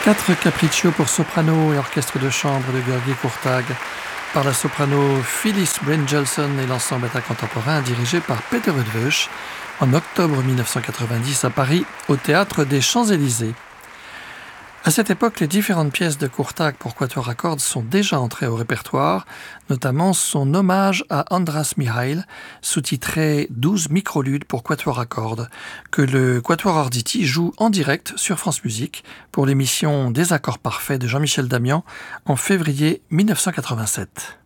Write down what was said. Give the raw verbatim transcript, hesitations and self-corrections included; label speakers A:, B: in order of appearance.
A: Quatre capriccios pour soprano et orchestre de chambre de György Kurtág par la soprano Phyllis Brynjolfsson et l'ensemble état contemporain dirigé par Peter Eötvös en octobre mille neuf cent quatre-vingt-dix à Paris au Théâtre des Champs-Élysées. À cette époque, les différentes pièces de Kurtág pour quatuor à cordes sont déjà entrées au répertoire, notamment son hommage à András Mihály, sous-titré douze microludes pour quatuor à cordes, que le Quatuor Arditi joue en direct sur France Musique pour l'émission Des accords parfaits de Jean-Michel Damian en février mille neuf cent quatre-vingt-sept.